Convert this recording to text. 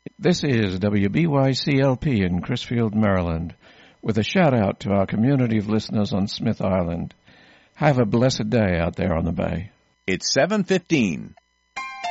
This is WBYCLP in Crisfield, Maryland, with a shout-out to our community of listeners on Smith Island. Have a blessed day out there on the bay. It's 7:15.